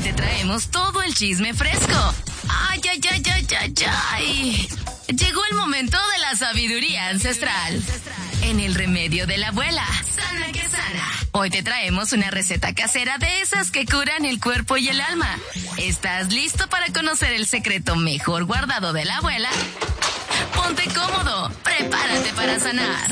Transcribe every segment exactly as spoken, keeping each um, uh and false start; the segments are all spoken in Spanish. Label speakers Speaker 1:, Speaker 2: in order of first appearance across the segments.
Speaker 1: te traemos todo el chisme fresco. ¡Ay, ay, ay, ay, ay, ay! Llegó el momento de la sabiduría ancestral. En el remedio de la abuela. Sana que sana. Hoy te traemos una receta casera de esas que curan el cuerpo y el alma. ¿Estás listo para conocer el secreto mejor guardado de la abuela? Ponte cómodo. Prepárate para sanar.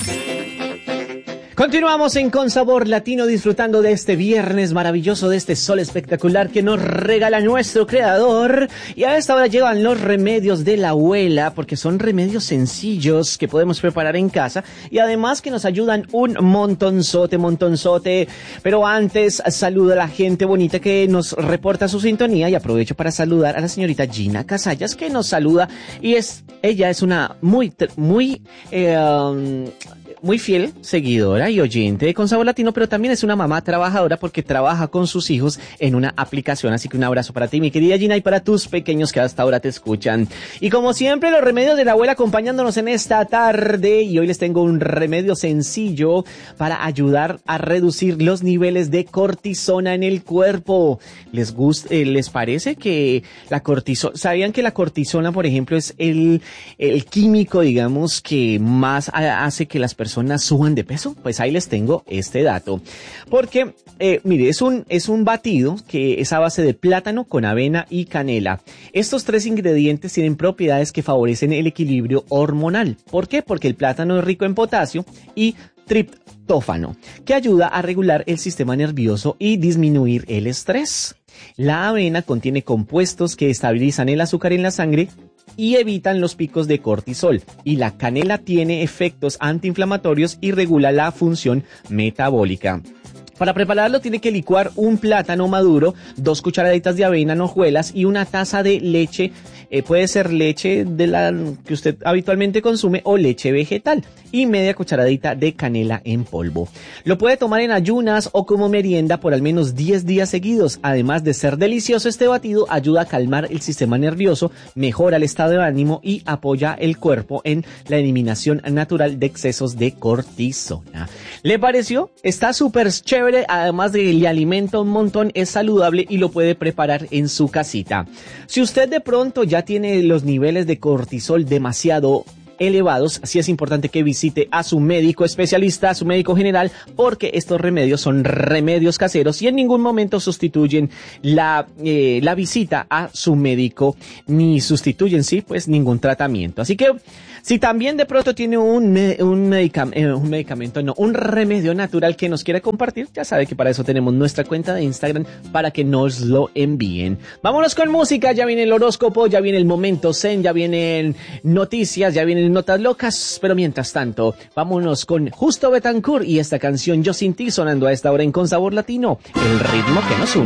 Speaker 2: Continuamos en Con Sabor Latino disfrutando de este viernes maravilloso, de este sol espectacular que nos regala nuestro creador. Y a esta hora llegan los remedios de la abuela, porque son remedios sencillos que podemos preparar en casa y además que nos ayudan un montonzote, montonzote. Pero antes saludo a la gente bonita que nos reporta su sintonía y aprovecho para saludar a la señorita Gina Casallas, que nos saluda y es ella es una muy, muy... Eh, um, muy fiel seguidora y oyente de Con Sabor Latino, pero también es una mamá trabajadora porque trabaja con sus hijos en una aplicación. Así que un abrazo para ti, mi querida Gina, y para tus pequeños que hasta ahora te escuchan. Y como siempre, los remedios de la abuela acompañándonos en esta tarde. Y hoy les tengo un remedio sencillo para ayudar a reducir los niveles de cortisona en el cuerpo. ¿Les gusta, eh, les parece que la cortisona, sabían que la cortisona, por ejemplo, es el, el químico, digamos, que más hace que las personas suban de peso? Pues ahí les tengo este dato. Porque, eh, mire, es un, es un batido que es a base de plátano con avena y canela. Estos tres ingredientes tienen propiedades que favorecen el equilibrio hormonal. ¿Por qué? Porque el plátano es rico en potasio y triptófano, que ayuda a regular el sistema nervioso y disminuir el estrés. La avena contiene compuestos que estabilizan el azúcar en la sangre y evitan los picos de cortisol, y la canela tiene efectos antiinflamatorios y regula la función metabólica. Para prepararlo tiene que licuar un plátano maduro, dos cucharaditas de avena en hojuelas y una taza de leche. Eh, puede ser leche de la que usted habitualmente consume o leche vegetal, y media cucharadita de canela en polvo. Lo puede tomar en ayunas o como merienda por al menos diez días seguidos. Además de ser delicioso, este batido ayuda a calmar el sistema nervioso, mejora el estado de ánimo y apoya el cuerpo en la eliminación natural de excesos de cortisona. ¿Le pareció? Está súper chévere, además de que le alimenta un montón, es saludable y lo puede preparar en su casita. Si usted de pronto ya tiene los niveles de cortisol demasiado elevados, sí es importante que visite a su médico especialista, a su médico general, porque estos remedios son remedios caseros y en ningún momento sustituyen la, eh, la visita a su médico, ni sustituyen, sí, pues ningún tratamiento. Así que si también de pronto tiene un, un, medicam- eh, un medicamento, no, un remedio natural que nos quiera compartir, ya sabe que para eso tenemos nuestra cuenta de Instagram para que nos lo envíen. Vámonos con música, ya viene el horóscopo, ya viene el momento zen, ya vienen noticias, ya vienen notas locas, pero mientras tanto, vámonos con Justo Betancourt y esta canción Yo Sin Ti sonando a esta hora en Con Sabor Latino, el ritmo que nos une.